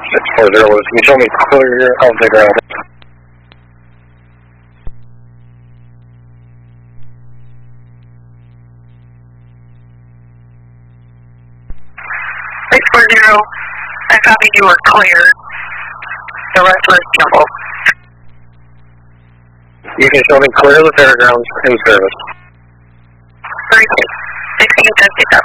640, can you show me clear of the ground? I copy you are clear. The rest was jumbled. You can show me clear of the fairgrounds in service. 32, 16,